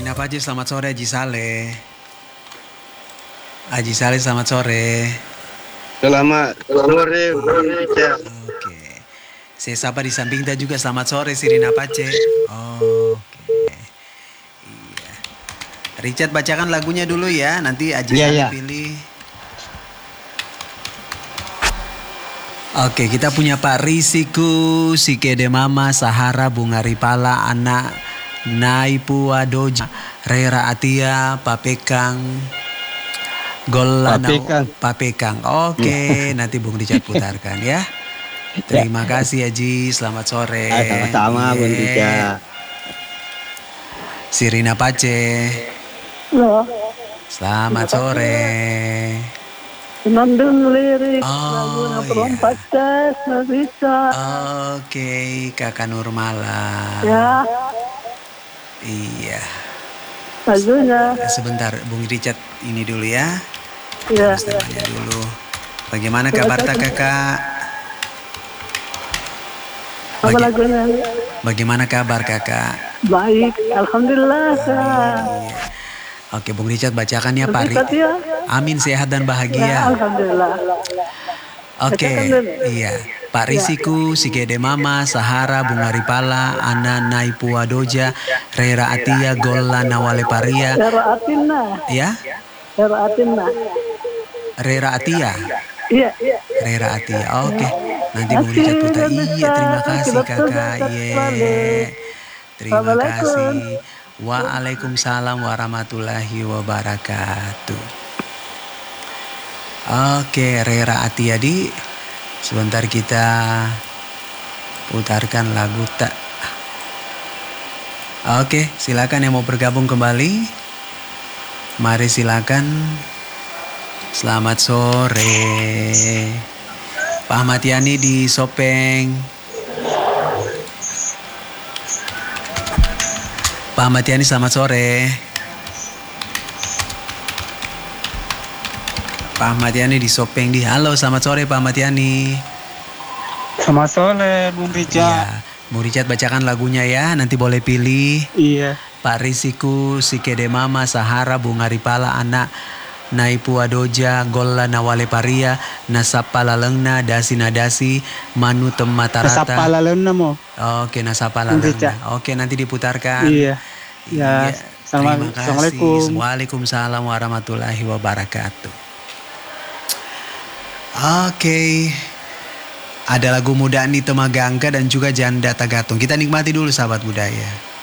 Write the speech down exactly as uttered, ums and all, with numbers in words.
Sirina Pace, selamat sore Haji Saleh. Haji Saleh, selamat sore. Selamat sore, Bung Ica. Oke. Saya sapa di samping kita juga, selamat sore Sirina Pace. Oke. Iya. Richard bacakan lagunya dulu ya, nanti Haji Iya, Saleh iya. pilih. Oke, kita punya Pak Risiku, Sikede Mama, Sahara, Bunga Ripala, Anak Naipu Wadoja, Rera Atia, Papekang, Golanau, Papekang. Papekang. Oke, nanti Bung Richard putarkan ya. Terima kasih Haji, selamat sore. Ah, sama-sama, Bung Iya. Ica. Sirina Pace, Loh, selamat sore. Senandung lirik Oh, lagu iya. perempat tes nggak bisa. Oke, Kakak Nurmala. Ya, Iya. lagunya. Sebentar, Bung Richard ini dulu ya. Ya, Terus namanya dulu. Bagaimana kabar tak kakak? apa Baga- lagunya? Bagaimana kabar kakak? Baik, alhamdulillah. Kak. Iya. Oke, Bung Richard bacakan ya Pak. Berkat Ri- ya. Amin, sehat dan Ya, bahagia. alhamdulillah. Oke, Bacakan dulu. iya. Pak Risiku, Sikede Mama, Sahara, Bunga Ripala, Ana Naipu Wadoja, Rera Atia, Gola Nawale Paria. Era Atina, Ya, Era Atina. Rera Atia. Iya, iya. Rera Atia, oke. Nanti Bung Richard putar. Iya, terima kasih kakak. Iya, terima kasih. Waalaikumsalam warahmatullahi wabarakatuh. Oke, Rera Atia di. Sebentar kita putarkan lagu tak. Oke, silakan yang mau bergabung kembali. Mari silakan. Selamat sore. Pak Ahmad Yani di Sopeng. Pak Ahmad Yani, selamat sore. Pak Ahmad Yani di Sopeng di. Halo, selamat sore Pak Ahmad Yani. Selamat sore, Bung Ica. Iya, Bung Richard bacakan lagunya ya. Nanti boleh pilih. Iya. Pak Risiku, Sikede Mama, Sahara, Bunga Ripala, Anak Naipu Wadoja, Golla Nawale Paria, Nasapa Lalengna, Dasi Nadasi, Manu Tematarata. Kesapa lalena mo. Oke, Nasapa Bung Lalengna. Richard. Oke, nanti diputarkan. Iya. Ya, Iya, sama- terima kasih. Assalamualaikum. Waalaikumsalam warahmatullahi wabarakatuh. Oke. Ada lagu Muda Andi Temagangka dan juga Janda Tagatung. Kita nikmati dulu sahabat budaya.